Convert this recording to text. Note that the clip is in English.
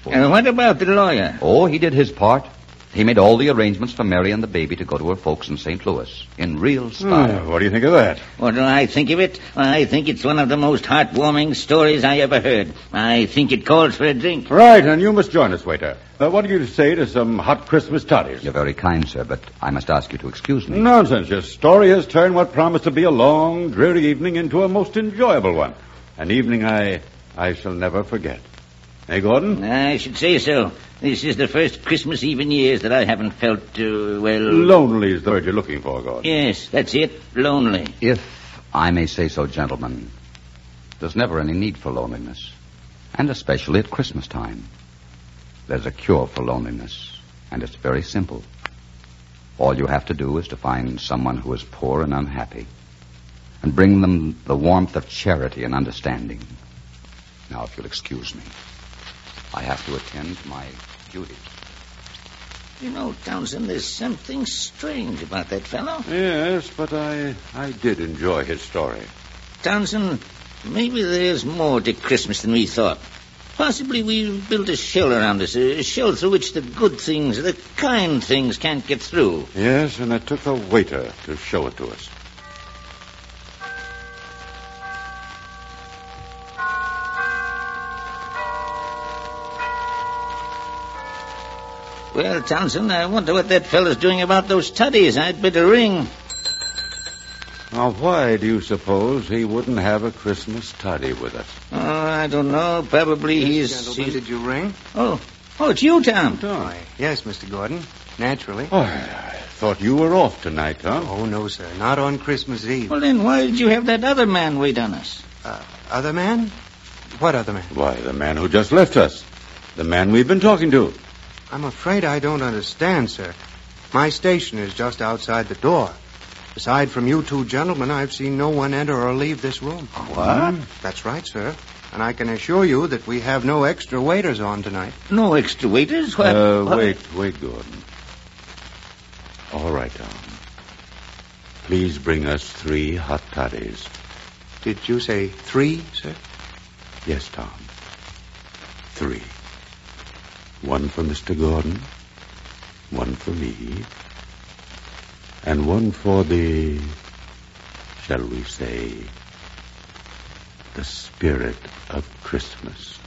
useful. And what about the lawyer? Oh, he did his part. He made all the arrangements for Mary and the baby to go to her folks in St. Louis, in real style. What do you think of that? What do I think of it? I think it's one of the most heartwarming stories I ever heard. I think it calls for a drink. Right, and you must join us, waiter. What do you say to some hot Christmas toddies? You're very kind, sir, but I must ask you to excuse me. Nonsense. Your story has turned what promised to be a long, dreary evening into a most enjoyable one. An evening I shall never forget. Hey, Gordon? I should say so. This is the first Christmas Eve in years that I haven't felt, Lonely is the word you're looking for, Gordon. Yes, that's it. Lonely. If I may say so, gentlemen, there's never any need for loneliness, and especially at Christmas time. There's a cure for loneliness, and it's very simple. All you have to do is to find someone who is poor and unhappy, and bring them the warmth of charity and understanding. Now, if you'll excuse me, I have to attend to my duties. You know, Townsend, there's something strange about that fellow. Yes, but I did enjoy his story. Townsend, maybe there's more to Christmas than we thought. Possibly we've built a shell around us, a shell through which the good things, the kind things can't get through. Yes, and it took a waiter to show it to us. Well, Townsend, I wonder what that fellow's doing about those toddies. I'd better ring. Now, why do you suppose he wouldn't have a Christmas toddy with us? Oh, I don't know. Probably Gentlemen, did you ring? Oh, it's you, Tom. Why, yes, Mr. Gordon. Naturally. Oh, I thought you were off tonight, huh? Oh, no, sir. Not on Christmas Eve. Well, then why did you have that other man wait on us? Other man? What other man? Why, the man who just left us. The man we've been talking to. I'm afraid I don't understand, sir. My station is just outside the door. Aside from you two gentlemen, I've seen no one enter or leave this room. What? That's right, sir. And I can assure you that we have no extra waiters on tonight. No extra waiters? What? Wait, Gordon. All right, Tom. Please bring us 3 hot toddies. Did you say 3, sir? Yes, Tom. 3. 1 for Mr. Gordon, 1 for me, and 1 for the, shall we say, the spirit of Christmas.